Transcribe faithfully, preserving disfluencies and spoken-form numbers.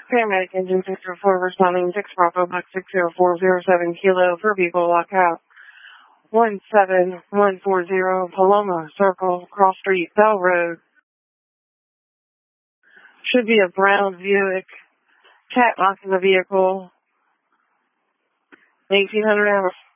Paramedic engine six zero four responding six Bravo Buck six zero four zero seven Kilo for vehicle lockout. one seven one four zero Paloma Circle, Cross Street, Bell Road. Should be a brown Buick. Cat lock in the vehicle. eighteen hundred hours.